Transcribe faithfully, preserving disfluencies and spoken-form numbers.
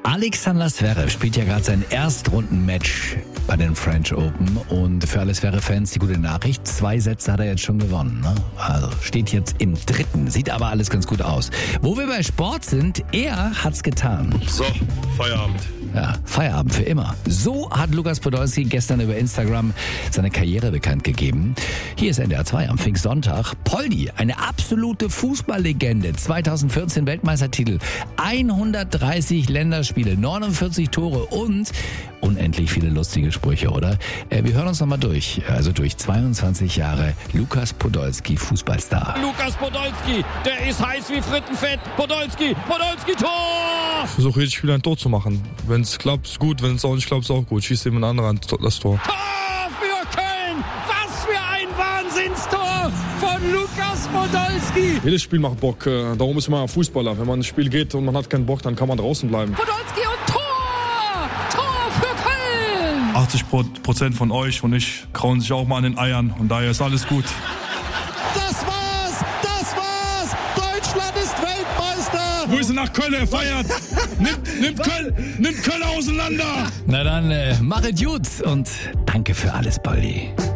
Alexander Zverev spielt ja gerade sein Erstrundenmatch bei den French Open und für alle Zverev-Fans die gute Nachricht, zwei Sätze hat er jetzt schon gewonnen. Ne? Also steht jetzt im dritten, sieht aber alles ganz gut aus. Wo wir bei Sport sind, er hat's getan. So, Feierabend. Ja, Feierabend für immer. So hat Lukas Podolski gestern über Instagram seine Karriere bekannt gegeben. Hier ist N D R zwei am Pfingstsonntag. Poldi, eine absolute Fußballlegende. zweitausendvierzehn Weltmeistertitel, hundertdreißig Länderspiele, neunundvierzig Tore und unendlich viele lustige Sprüche, oder? Äh, wir hören uns nochmal durch. Also durch zweiundzwanzig Jahre Lukas Podolski, Fußballstar. Lukas Podolski, der ist heiß wie Frittenfett. Podolski, Podolski, Tor! Ich versuche jedes Spiel ein Tor zu machen. Wenn es klappt, ist gut. Wenn es auch nicht klappt, ist auch gut. Schießt jemand anderes das Tor. Tor für Köln! Was für ein Wahnsinnstor von Lukas Podolski! Jedes Spiel macht Bock. Darum ist man Fußballer. Wenn man ins Spiel geht und man hat keinen Bock, dann kann man draußen bleiben. Podolski und Tor! Tor für Köln! achtzig Prozent von euch und ich krauen sich auch mal an den Eiern. Und daher ist alles gut. Das war's! Das war's! Deutschland ist Weltmeister! Grüße nach Köln, er feiert! Nimmt, nimmt, Köln, nimmt Köln auseinander! Na dann, äh, mach es gut und danke für alles, Poldi.